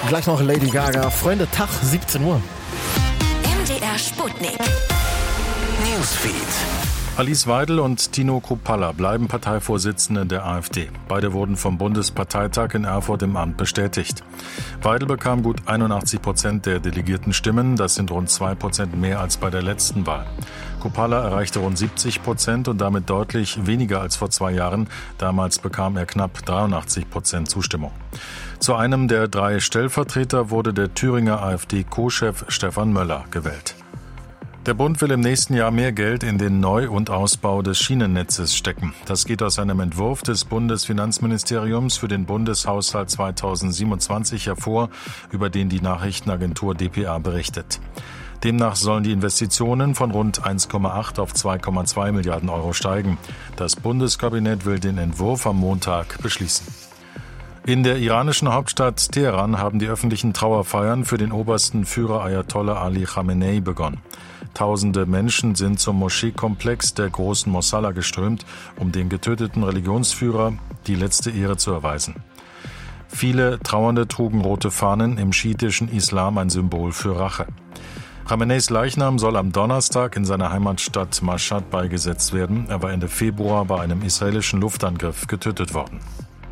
Gleich noch Lady Gaga. Freunde, Tag, 17 Uhr. MDR Sputnik. Newsfeed. Alice Weidel und Tino Kruppalla bleiben Parteivorsitzende der AfD. Beide wurden vom Bundesparteitag in Erfurt im Amt bestätigt. Weidel bekam gut 81% der delegierten Stimmen. Das sind rund 2% mehr als bei der letzten Wahl. Kruppalla erreichte rund 70% und damit deutlich weniger als vor 2 Jahren. Damals bekam er knapp 83% Zustimmung. Zu einem der 3 Stellvertreter wurde der Thüringer AfD-Co-Chef Stefan Möller gewählt. Der Bund will im nächsten Jahr mehr Geld in den Neu- und Ausbau des Schienennetzes stecken. Das geht aus einem Entwurf des Bundesfinanzministeriums für den Bundeshaushalt 2027 hervor, über den die Nachrichtenagentur dpa berichtet. Demnach sollen die Investitionen von rund 1,8 auf 2,2 Milliarden Euro steigen. Das Bundeskabinett will den Entwurf am Montag beschließen. In der iranischen Hauptstadt Teheran haben die öffentlichen Trauerfeiern für den obersten Führer Ayatollah Ali Khamenei begonnen. Tausende Menschen sind zum Moscheekomplex der großen Mosalla geströmt, um dem getöteten Religionsführer die letzte Ehre zu erweisen. Viele Trauernde trugen rote Fahnen, im schiitischen Islam ein Symbol für Rache. Khameneis Leichnam soll am Donnerstag in seiner Heimatstadt Mashhad beigesetzt werden. Er war Ende Februar bei einem israelischen Luftangriff getötet worden.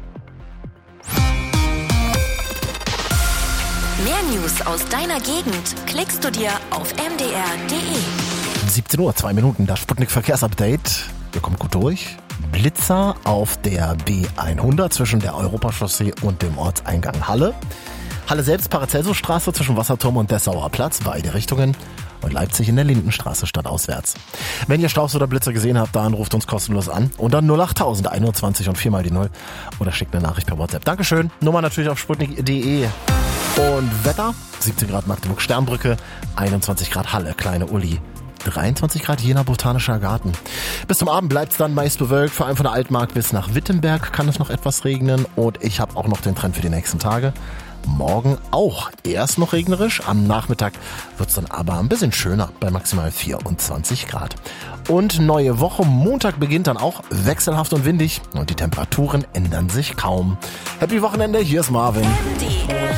Mehr News aus deiner Gegend klickst du dir auf mdr.de. 17 Uhr, 2 Minuten, das Sputnik-Verkehrsupdate. Wir kommen gut durch. Blitzer auf der B100 zwischen der Europachaussee und dem Ortseingang Halle. Halle selbst, Paracelsusstraße zwischen Wasserturm und Dessauer Platz, beide Richtungen. Und Leipzig in der Lindenstraße stadtauswärts. Wenn ihr Staus oder Blitzer gesehen habt, dann ruft uns kostenlos an. Und dann 08000 21 und 4 mal die 0. Oder schickt eine Nachricht per WhatsApp. Dankeschön. Nummer natürlich auf sputnik.de. Und Wetter, 17 Grad Magdeburg Sternbrücke, 21 Grad Halle, Kleine Uli, 23 Grad Jena Botanischer Garten. Bis zum Abend bleibt es dann meist bewölkt, vor allem von der Altmark bis nach Wittenberg kann es noch etwas regnen. Und ich habe auch noch den Trend für die nächsten Tage. Morgen auch erst noch regnerisch, am Nachmittag wird es dann aber ein bisschen schöner bei maximal 24 Grad. Und neue Woche, Montag beginnt dann auch wechselhaft und windig und die Temperaturen ändern sich kaum. Happy Wochenende, hier ist Marvin.